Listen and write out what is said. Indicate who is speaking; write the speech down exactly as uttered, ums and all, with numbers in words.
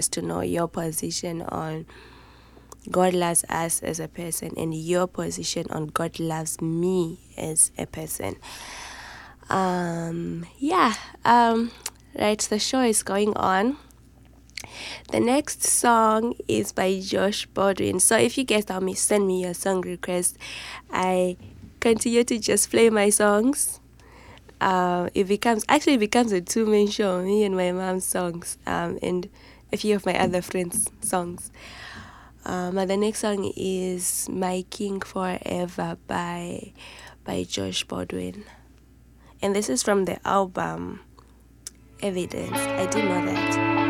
Speaker 1: to know your position on God loves us as a person and your position on God loves me as a person. Um, yeah, um, right, the show is going on. The next song is by Josh Baldwin. So if you guys tell me, send me your song request. I continue to just play my songs. Uh, it becomes actually it becomes a two-man show, me and my mom's songs, um, and a few of my other friends' songs. Um, and the next song is "My King Forever" by by Josh Baldwin, and this is from the album Evidence. I didn't know that.